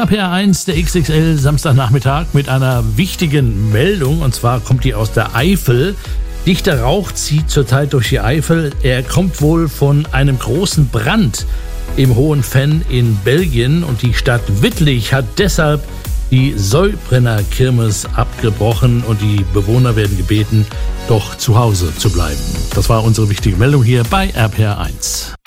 RPR1, der XXL Samstagnachmittag mit einer wichtigen Meldung, und zwar kommt die aus der Eifel. Dichter Rauch zieht zurzeit durch die Eifel. Er kommt wohl von einem großen Brand im Hohen Venn in Belgien, und die Stadt Wittlich hat deshalb die Säubrenner-Kirmes abgebrochen und die Bewohner werden gebeten, doch zu Hause zu bleiben. Das war unsere wichtige Meldung hier bei RPR1.